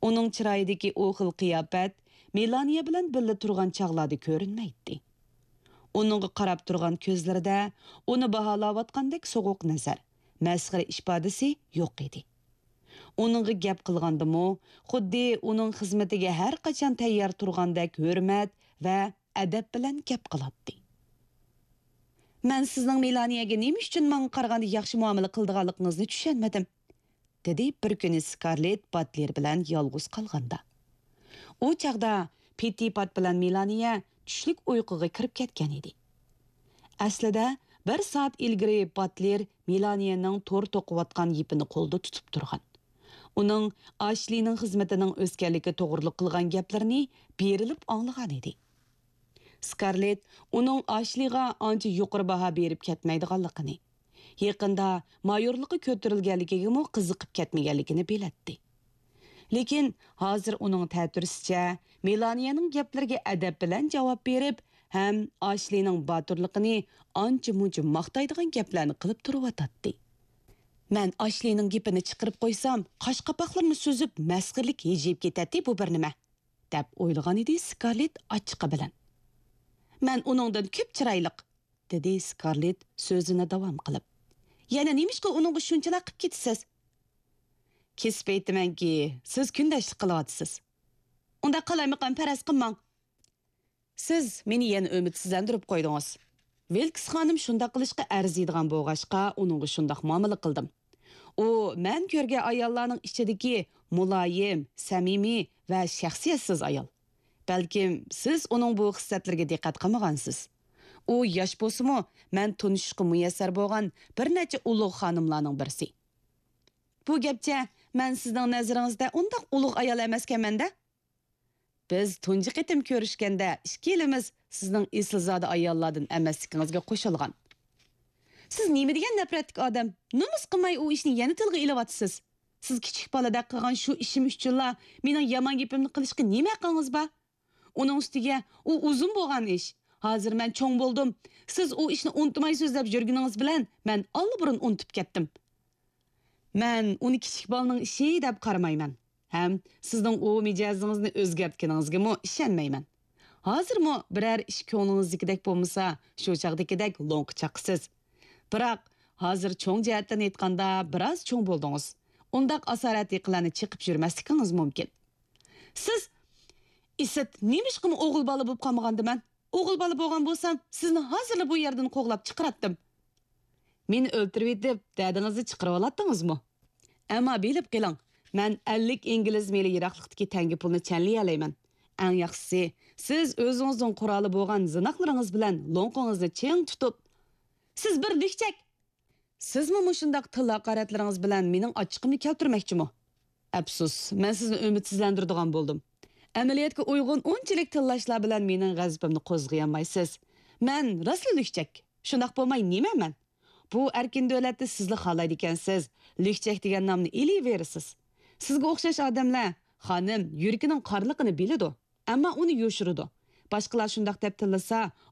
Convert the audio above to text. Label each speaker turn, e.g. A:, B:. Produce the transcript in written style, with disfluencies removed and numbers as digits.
A: Uning chiroyidagi o xil qiyofat Melaniya bilan birga turgan chaqlarda ko'rinmaydi. Uningga qarab turgan ko'zlarida uni baholayotgandek so'g'uq nazar, masxara ifodasi yo'q edi. Uningga gap qilgandimi, xuddi uning xizmatiga har qachon tayyor turgandek hurmat va adab bilan gap qiladi. "Men sizning Melaniyaga nima uchun menga qaraganda yaxshi muomala qildiganligingizni tushunmadim", dedi bir kuni Scarlett Butler bilan yolg'iz qolganda. U chaqda Pettipat bilan Melaniya tushlik uyquga kirib ketgan edi. Aslida bir soat ilgari Butler Melaniyaning to'r to'qiyotgan yipini qo'lda tutib turgan. Uning Ashlining xizmatining o'sganligi to'g'riliq qilgan gaplarini berilib anglagan edi. Scarlett uning Ashliga ancha yuqori baho berib ketmaydiganligini, yaqinda mayorlikka ko'tarilganligiga qiziqib ketmaganligini bilatdi. Lekin hozir uning ta'tirisicha Melaniyaning gaplariga adab bilan javob berib, ham Ashlining boturligini ancha-muncha maqtaydigan gaplarni qilib turib-atadi. "Men Ashlining gapini chiqarib qo'ysam, qosh-qapoqlarni so'zib masxirlik yejib ketadi bu bir nima", deb o'ylagan edi Scarlett ochiqqa bilan. "Men uningdan ko'p chiroyliq", dedi Scarlett so'zini davom qilib. "Yana nimishqa uningga shunchalar qilib ketasiz? Kesib aytamanki, siz kundashlik qilyapsiz. Unda qalaymaqan faraz qilmang. Siz meni yana umidsizlantirib qo'ydingiz. Wilkes xonim shunda qilishga arziydigan bo'lg'ashqa uningga shundaq muomala qildim. U men ko'rgan ayollarning ichidagi muloyim, samimiy va shaxsiyatsiz ayol. Balkim siz uning bu xislatlariga diqqat qilmagansiz. U yosh bo'lsa-mu, men tunishishga muyassar bo'lgan bir necha ulug' xonimlarning birisi. Bu gapcha men sizning nazaringizda undaq ulug' ayol emaskanman-da. Biz tunji qitim ko'rishganda ikkilamiz sizning eslzoda ayollardan emasligingizga qo'shilgan. Siz nima degan nafratlik odam? Nomus qilmay u ishni yana tilga ilyapsiz. Siz kichik bolada qilgan shu ishim uchunla mening yomon gapimni qilishga nima haqingiz bor? Uning ustiga u uzun bo'lgan ish. Hozir men cho'ng bo'ldim. Siz u ishni unutmay so'zlab yurganingiz bilan men allburun unutib ketdim. Men uni kichik bolaning ishi deb qaramayman. Ham sizning u mijozingizni o'zgartganingizga ishonmayman. Hozirmi biror ish ko'nglingizdagidek bo'lmasa, shu chaqdagidek lo'nq chaqsiz. Biroq hozir cho'ng jihatdan aytganda biroz cho'ng bo'ldingiz. Undaq asoratliqlarni chiqib yurmasligingiz mumkin. Siz isat nimishqimi o'g'il bola bo'lib qolmagandiman? O'g'il bola bo'lgan bo'lsam, sizni hozirla bu yerdan qo'g'lab chiqaratdim. Meni o'ltirib etib, dadingizni chiqarib oladingizmi? Ammo bilib qiling, men 50 ingliz mili yiroqlikdagi tangi pulni chanlay olayman. Eng yaxshisi, siz o'zingizning quroli bo'lgan zinoqlaringiz bilan lo'nqingizni cheng tutib, siz bir likchak. Sizmi mushundaq tilaqaratlaringiz bilan mening ochiqimni keltirmoqchimi? Afsus, men sizni umidsizlantiradigan bo'ldim. Amaliyotga uyg'un unchalik tillashlar bilan mening g'azabimni qo'zg'ayolmaysiz. Men rostli likchak. Shundoq bo'lmay nimaman? Bu erkin davlatda sizni xohlaydi ekansiz. Likchak degan nomni ilaverasiz. Sizga o'xshash odamlar xonim yuragining qorliqini biladi, ammo uni yo'shiradi. Boshqalar shundoq deb tillasa,